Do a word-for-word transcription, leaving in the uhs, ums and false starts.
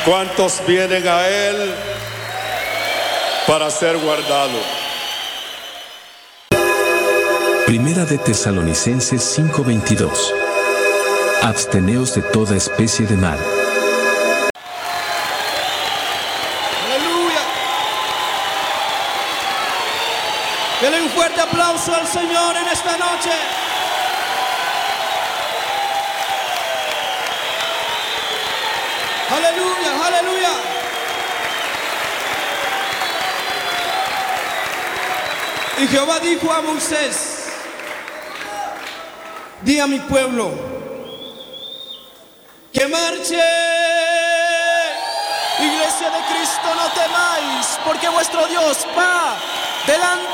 ¿Cuántos vienen a Él para ser guardados? Primera de Tesalonicenses cinco veintidós. Absteneos de toda especie de mal. Aleluya. Denle un fuerte aplauso al Señor en esta noche. Aleluya, aleluya. Y Jehová dijo a Moisés: di a mi pueblo que marche. Iglesia de Cristo, no temáis, porque vuestro Dios va delante.